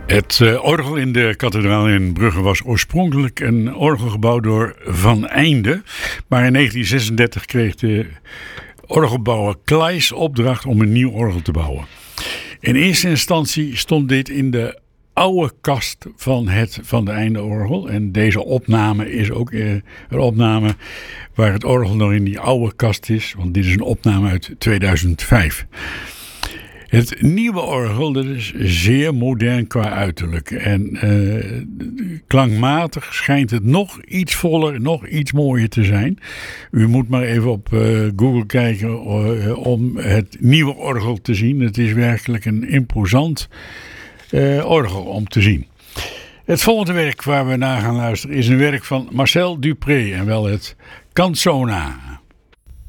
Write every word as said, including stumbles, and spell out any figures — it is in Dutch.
Het uh, orgel in de kathedraal in Brugge was oorspronkelijk een orgel gebouwd door Van Einde. Maar in negentien zesendertig kreeg de orgelbouwer Claes opdracht om een nieuw orgel te bouwen. In eerste instantie stond dit in de oude kast van het Van de Einde orgel. En deze opname is ook uh, een opname waar het orgel nog in die oude kast is. Want dit is een opname uit tweeduizend vijf. Het nieuwe orgel, dat is zeer modern qua uiterlijk. En uh, klankmatig schijnt het nog iets voller, nog iets mooier te zijn. U moet maar even op uh, Google kijken uh, om het nieuwe orgel te zien. Het is werkelijk een imposant uh, orgel om te zien. Het volgende werk waar we naar gaan luisteren is een werk van Marcel Dupré en wel het Canzona.